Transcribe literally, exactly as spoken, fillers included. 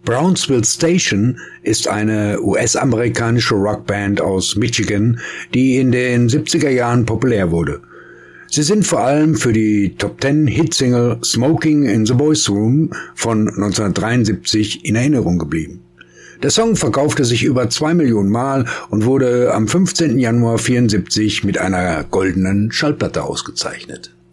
Brownsville Station ist eine U S-amerikanische Rockband aus Michigan, die in den siebziger Jahren populär wurde. Sie sind vor allem für die Top Ten Hitsingle Smoking in the Boys Room von neunzehnhundertdreiundsiebzig in Erinnerung geblieben. Der Song verkaufte sich über zwei Millionen Mal und wurde am fünfzehnten Januar vierundsiebzig mit einer goldenen Schallplatte ausgezeichnet.